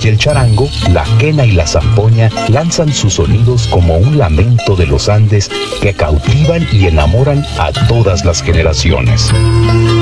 y el charango, la quena y la zampoña lanzan sus sonidos como un lamento de los Andes que cautivan y enamoran a todas las generaciones.